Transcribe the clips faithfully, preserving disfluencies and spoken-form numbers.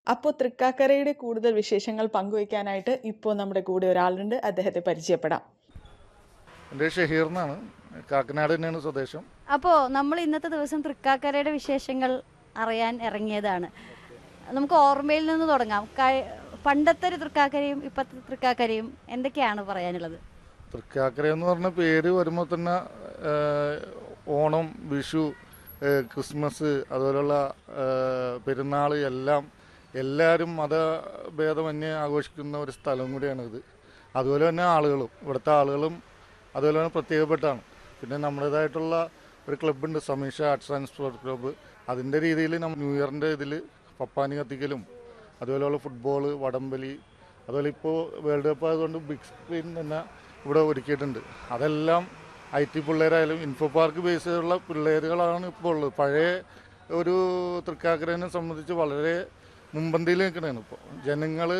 അപ്പോൾ തൃക്കാക്കരയുടെ കൂടുതൽ വിശേഷങ്ങൾ പങ്കുവയ്ക്കാനായിട്ട് ഇപ്പോൾ നമ്മുടെ കൂടെ ഒരാളുണ്ട്. അദ്ദേഹത്തെ പരിചയപ്പെടാം. എൻ്റെ ഷഹീർ എന്നാണ്, കാക്കനാട് തന്നെയാണ് സ്വദേശം. അപ്പോൾ നമ്മൾ ഇന്നത്തെ ദിവസം തൃക്കാക്കരയുടെ വിശേഷങ്ങൾ അറിയാൻ ഇറങ്ങിയതാണ്. നമുക്ക് ഓർമ്മയിൽ നിന്ന് തുടങ്ങാം. പണ്ടത്തെ ഒരു തൃക്കാക്കരയും ഇപ്പോഴത്തെ തൃക്കാക്കരയും എന്തൊക്കെയാണ് പറയാനുള്ളത്? തൃക്കാക്കര എന്ന് പറഞ്ഞ പേര് വരുമ്പോൾ തന്നെ ഓണം, വിഷു, ക്രിസ്മസ്, അതുപോലുള്ള പെരുന്നാൾ എല്ലാം എല്ലാവരും മതഭേദമന്യേ ആഘോഷിക്കുന്ന ഒരു സ്ഥലം കൂടിയാണിത്. അതുപോലെ തന്നെ ആളുകളും, ഇവിടുത്തെ ആളുകളും അതുപോലെ തന്നെ പ്രത്യേകപ്പെട്ടാണ്. പിന്നെ നമ്മുടേതായിട്ടുള്ള ഒരു ക്ലബ്ബുണ്ട്, Sameesha arts and sports club. അതിൻ്റെ രീതിയിൽ നമ്മൾ ന്യൂ ഇയറിൻ്റെ ഇതിൽ പപ്പാനി കത്തിക്കലും അതുപോലെയുള്ള ഫുട്ബോൾ, വടംവലി, അതുപോലെ ഇപ്പോൾ വേൾഡ് കപ്പ് ആയതുകൊണ്ട് ബിഗ് സ്ക്രീൻ തന്നെ ഇവിടെ ഒരുക്കിയിട്ടുണ്ട്. അതെല്ലാം I T പിള്ളേരായാലും info park base ചെയ്തുള്ള പിള്ളേരുകളാണ് ഇപ്പോൾ ഉള്ളത്. പഴയ ഒരു തൃക്കാക്കരനെ സംബന്ധിച്ച് വളരെ മുൻപന്തിയിൽ നിൽക്കണതാണ്. ഇപ്പോൾ ജനങ്ങൾ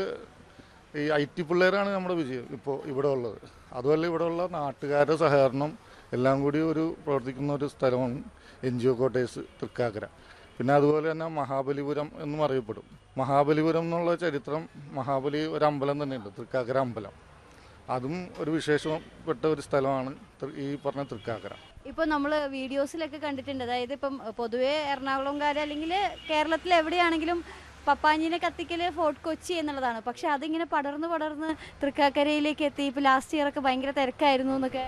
ഈ ഐ ടി പിള്ളേരാണ് നമ്മുടെ വിജയം ഇപ്പോൾ ഇവിടെ ഉള്ളത്. അതുപോലെ ഇവിടെ ഉള്ള നാട്ടുകാരുടെ സഹകരണം എല്ലാം കൂടി ഒരു പ്രവർത്തിക്കുന്ന ഒരു സ്ഥലമാണ് N G O quarters Thrikkakara. പിന്നെ അതുപോലെ തന്നെ മഹാബലിപുരം എന്നും അറിയപ്പെടും. മഹാബലിപുരം എന്നുള്ള ചരിത്രം, മഹാബലി ഒരു അമ്പലം തന്നെയുണ്ട്, തൃക്കാക്കര അമ്പലം. അതും ഒരു വിശേഷപ്പെട്ട ഒരു സ്ഥലമാണ് ഈ പറഞ്ഞ തൃക്കാക്കര. ഇപ്പോൾ നമ്മൾ വീഡിയോസിലൊക്കെ കണ്ടിട്ടുണ്ട്, അതായത് ഇപ്പം പൊതുവേ എറണാകുളംകാർ അല്ലെങ്കിൽ കേരളത്തിൽ എവിടെയാണെങ്കിലും പപ്പാഞ്ഞിനെ കത്തിക്കൽ ഫോർട്ട് കൊച്ചി എന്നുള്ളതാണ്. പക്ഷെ അതിങ്ങനെ പടർന്ന് പടർന്ന് തൃക്കാക്കരയിലേക്ക് എത്തി. ഇപ്പോൾ ലാസ്റ്റ് ഇയറൊക്കെ ഭയങ്കര തിരക്കായിരുന്നു എന്നൊക്കെ.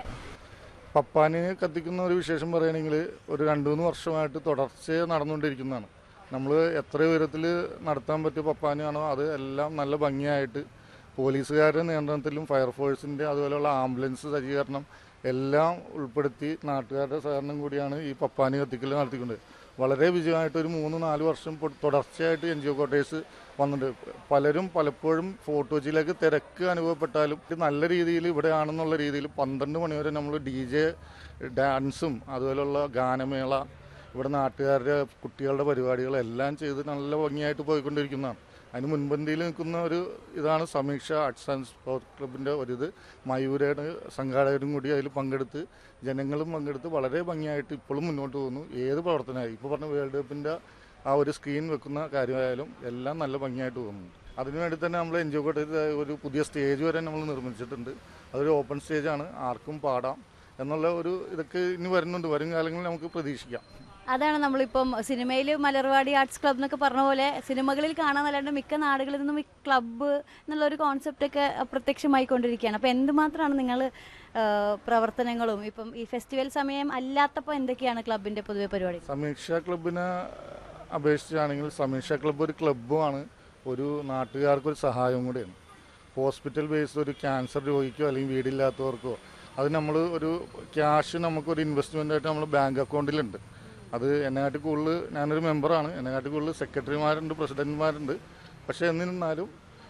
പപ്പാനി കത്തിക്കുന്ന ഒരു വിശേഷം പറയുകയാണെങ്കിൽ ഒരു രണ്ട് മൂന്ന് വർഷമായിട്ട് തുടർച്ചയായി നടന്നുകൊണ്ടിരിക്കുന്നതാണ്. നമ്മൾ എത്ര ഉയരത്തിൽ നടത്താൻ പറ്റിയ പപ്പാനിയാണോ അത് എല്ലാം നല്ല ഭംഗിയായിട്ട് പോലീസുകാരുടെ നിയന്ത്രണത്തിലും ഫയർഫോഴ്സിൻ്റെ അതുപോലെയുള്ള ആംബുലൻസ് സജ്ജീകരണം എല്ലാം ഉൾപ്പെടുത്തി നാട്ടുകാരുടെ സഹകരണം കൂടിയാണ് ഈ പപ്പാനി കത്തിക്കൽ നടത്തിക്കൊണ്ട് വളരെ വിജയമായിട്ട് ഒരു മൂന്ന് നാല് വർഷം തുടർച്ചയായിട്ട് എൻ ജി ഒ കോട്ടേഴ്സ് വന്നിട്ടുണ്ട്. പലരും പലപ്പോഴും ഫോർട്ട് കൊച്ചിയിലേക്ക് തിരക്ക് അനുഭവപ്പെട്ടാലും നല്ല രീതിയിൽ ഇവിടെയാണെന്നുള്ള രീതിയിൽ പന്ത്രണ്ട് മണിവരെ നമ്മൾ ഡി ജെ ഡാൻസും അതുപോലെയുള്ള ഗാനമേള, ഇവിടെ നാട്ടുകാരുടെ കുട്ടികളുടെ പരിപാടികളെല്ലാം ചെയ്ത് നല്ല ഭംഗിയായിട്ട് പോയിക്കൊണ്ടിരിക്കുന്നതാണ്. അതിന് മുൻപന്തിയിൽ നിൽക്കുന്ന ഒരു ഇതാണ് സമീക്ഷ ആർട്സ് ആൻഡ് സ്പോർട്സ് ക്ലബിൻ്റെ ഒരിത്. മയൂരയുടെ സംഘാടകരും കൂടി അതിൽ പങ്കെടുത്ത് ജനങ്ങളും പങ്കെടുത്ത് വളരെ ഭംഗിയായിട്ട് ഇപ്പോഴും മുന്നോട്ട് പോകുന്നു. ഏത് പ്രവർത്തനമായി ഇപ്പോൾ പറഞ്ഞ വേൾഡ് കപ്പിൻ്റെ ആ ഒരു സ്ക്രീൻ വെക്കുന്ന കാര്യമായാലും എല്ലാം നല്ല ഭംഗിയായിട്ട് പോകുന്നുണ്ട്. അതിനുവേണ്ടി തന്നെ നമ്മൾ എൻ ജി ഒ കോട്ടയിൽ ഒരു പുതിയ സ്റ്റേജ് വരെ നമ്മൾ നിർമ്മിച്ചിട്ടുണ്ട്. അതൊരു ഓപ്പൺ സ്റ്റേജാണ്, ആർക്കും പാടാം എന്നുള്ള ഒരു ഇതൊക്കെ ഇനി വരുന്നുണ്ട്. വരും കാലങ്ങളിൽ നമുക്ക് പ്രതീക്ഷിക്കാം. അതാണ് നമ്മളിപ്പം സിനിമയിൽ മലർവാടി ആർട്സ് ക്ലബ് എന്നൊക്കെ പറഞ്ഞ പോലെ സിനിമകളിൽ കാണാന്നല്ലാണ്ട് മിക്ക നാടുകളിൽ നിന്നും ഈ ക്ലബ്ബ് എന്നുള്ളൊരു കോൺസെപ്റ്റൊക്കെ അപ്രത്യക്ഷമായിക്കൊണ്ടിരിക്കുകയാണ്. അപ്പോൾ എന്തുമാത്രമാണ് നിങ്ങൾ പ്രവർത്തനങ്ങളും ഇപ്പം ഈ ഫെസ്റ്റിവൽ സമയം അല്ലാത്തപ്പോൾ എന്തൊക്കെയാണ് ക്ലബിൻ്റെ പൊതുവെ പരിപാടി? സമീക്ഷ ക്ലബിനെ അപേക്ഷിച്ചാണെങ്കിൽ സമീക്ഷ ക്ലബ്ബ് ഒരു ക്ലബ്ബുമാണ്, ഒരു നാട്ടുകാർക്കൊരു സഹായവും കൂടിയാണ്. ഹോസ്പിറ്റൽ ബേസ്ഡ് ഒരു ക്യാൻസർ രോഗിക്കോ അല്ലെങ്കിൽ വീടില്ലാത്തവർക്കോ അത് നമ്മൾ ഒരു ക്യാഷ് നമുക്കൊരു ഇൻവെസ്റ്റ്മെൻ്റായിട്ട് നമ്മൾ ബാങ്ക് അക്കൗണ്ടിലുണ്ട്. അത് എന്നെക്കാട്ടി കൂടുതൽ ഞാനൊരു മെമ്പറാണ്, എന്നെക്കാട്ടി കൂടുതൽ സെക്രട്ടറിമാരുണ്ട്, പ്രസിഡന്റുമാരുണ്ട്. പക്ഷേ എന്നിരുന്നാലും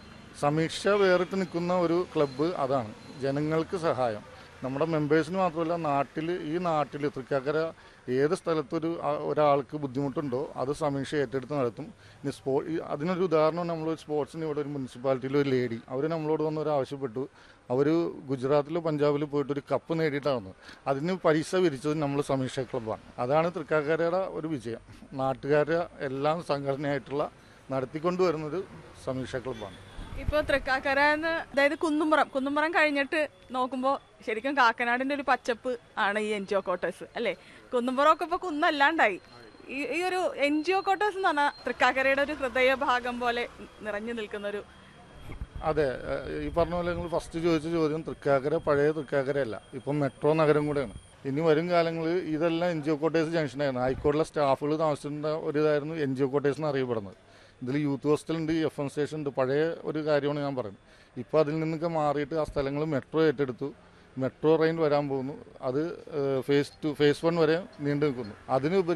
സമീക്ഷ വേറിട്ട് നിൽക്കുന്ന ഒരു ക്ലബ്ബ് അതാണ്. ജനങ്ങൾക്ക് സഹായം, നമ്മുടെ മെമ്പേഴ്സിന് മാത്രമല്ല നാട്ടിൽ ഈ നാട്ടിൽ തൃക്കാക്കര ഏത് സ്ഥലത്തൊരു ഒരാൾക്ക് ബുദ്ധിമുട്ടുണ്ടോ അത് സമീക്ഷ ഏറ്റെടുത്ത് നടത്തും. ഇനി സ്പോ അതിനൊരു ഉദാഹരണം, നമ്മൾ സ്പോർട്സിന് ഇവിടെ ഒരു മുനിസിപ്പാലിറ്റിയിൽ ഒരു ലേഡി അവർ നമ്മളോട് വന്നവർ ആവശ്യപ്പെട്ടു. അവർ ഗുജറാത്തിലോ പഞ്ചാബിലോ പോയിട്ട് ഒരു കപ്പ് നേടിയിട്ടാണ് അതിന് പൈസ വിരിച്ചത് നമ്മൾ സമീക്ഷ ക്ലബ്ബാണ്. അതാണ് തൃക്കാക്കരയുടെ ഒരു വിജയം. നാട്ടുകാരുടെ എല്ലാം സംഘടനയായിട്ടുള്ള നടത്തിക്കൊണ്ടുവരുന്നൊരു സമീക്ഷ ക്ലബ്ബാണ്. ഇപ്പോൾ തൃക്കാക്കര എന്ന്, അതായത് കുന്നുംപുറം കുന്നുംപുറം കഴിഞ്ഞിട്ട് നോക്കുമ്പോൾ ശരിക്കും കാക്കനാടിൻ്റെ ഒരു പച്ചപ്പ് ആണ് ഈ എൻ ജി ഒ കോട്ടേഴ്സ് അല്ലേ? കുന്നുംപുറമൊക്കെ ഇപ്പോൾ കുന്നല്ലാണ്ടായി. ഈ ഈ ഒരു എൻ ജി ഒ കോട്ടേഴ്സ് എന്ന് പറഞ്ഞാൽ തൃക്കാക്കരയുടെ ഒരു ഹൃദയഭാഗം പോലെ നിറഞ്ഞു നിൽക്കുന്നൊരു. അതെ, ഈ പറഞ്ഞ പോലെ നിങ്ങൾ ഫസ്റ്റ് ചോദിച്ച ചോദ്യം, തൃക്കാക്കര പഴയ തൃക്കാക്കരയല്ല, ഇപ്പം മെട്രോ നഗരം കൂടെയാണ്. ഇനി വരും കാലങ്ങളിൽ ഇതെല്ലാം എൻ ജി ഒ കോട്ടേഴ്സ് ജംഗ്ഷനായിരുന്നു. ഹൈക്കോടതിയിലെ സ്റ്റാഫുകൾ താമസിച്ചിരുന്ന ഒരു ഇതായിരുന്നു എൻ ജി ഒ കോട്ടേഴ്സ് എന്ന് അറിയപ്പെടുന്നത്. ഇതിൽ യൂത്ത് ഹോസ്റ്റലുണ്ട്, എഫ് എം സ്റ്റേഷൻ ഉണ്ട്. പഴയ ഒരു കാര്യമാണ് ഞാൻ പറയുന്നത്. ഇപ്പോൾ അതിൽ നിന്നൊക്കെ മാറിയിട്ട് ആ സ്ഥലങ്ങൾ മെട്രോ ഏറ്റെടുത്തു. മെട്രോ റെയിൽ വരാൻ പോകുന്നു. അത് ഫേസ് ടു ഫേസ് വൺ വരെ നീണ്ടു നിൽക്കുന്നു. അതിനുപരി